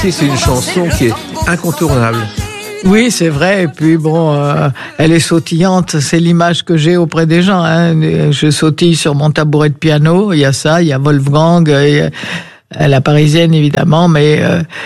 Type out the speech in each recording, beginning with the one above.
C'est une chanson qui est incontournable. Oui, c'est vrai. Et puis bon, elle est sautillante. C'est l'image que j'ai auprès des gens. Hein. Je sautille sur mon tabouret de piano. Il y a ça, il y a Wolfgang, la Parisienne évidemment. Mais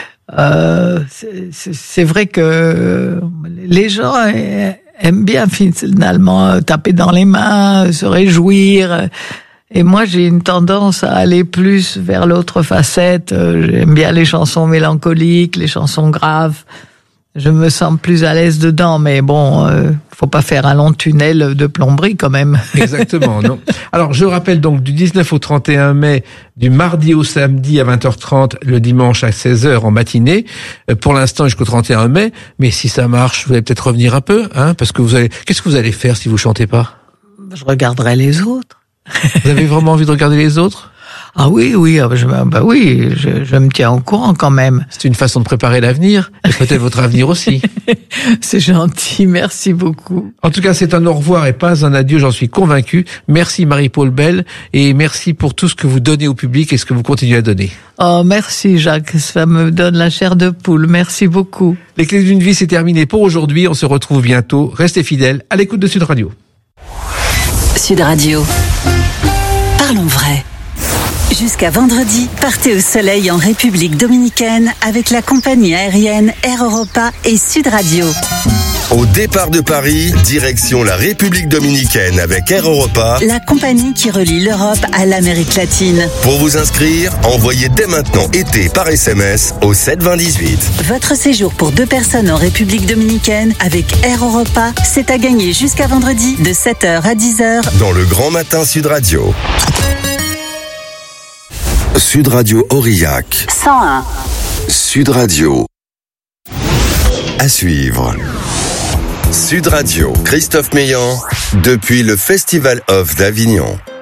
c'est vrai que les gens aiment bien finalement taper dans les mains, se réjouir. Et moi, j'ai une tendance à aller plus vers l'autre facette. J'aime bien les chansons mélancoliques, les chansons graves. Je me sens plus à l'aise dedans, mais bon, faut pas faire un long tunnel de plomberie quand même. Exactement, non. Alors, je rappelle donc du 19 au 31 mai, du mardi au samedi à 20h30, le dimanche à 16h en matinée. Pour l'instant, jusqu'au 31 mai. Mais si ça marche, vous allez peut-être revenir un peu, hein, parce que qu'est-ce que vous allez faire si vous chantez pas? Je regarderai les autres. Vous avez vraiment envie de regarder les autres? Ah oui, je me tiens au courant quand même. C'est une façon de préparer l'avenir, et peut-être votre avenir aussi. C'est gentil, merci beaucoup. En tout cas, c'est un au revoir et pas un adieu, j'en suis convaincu. Merci Marie-Paule Belle, et merci pour tout ce que vous donnez au public et ce que vous continuez à donner. Oh, merci Jacques, ça me donne la chair de poule, merci beaucoup. Les clés d'une vie, c'est terminé pour aujourd'hui, on se retrouve bientôt. Restez fidèles à l'écoute de Sud Radio. Sud Radio, parlons vrai. Jusqu'à vendredi, partez au soleil en République dominicaine avec la compagnie aérienne Air Europa et Sud Radio. Au départ de Paris, direction la République dominicaine avec Air Europa, la compagnie qui relie l'Europe à l'Amérique latine. Pour vous inscrire, envoyez dès maintenant été par SMS au 72018. Votre séjour pour 2 personnes en République dominicaine avec Air Europa, c'est à gagner jusqu'à vendredi de 7h à 10h dans le Grand Matin Sud Radio. Sud Radio Aurillac 101. Sud Radio. À suivre. Sud Radio, Christophe Meillan, depuis le Festival of d'Avignon.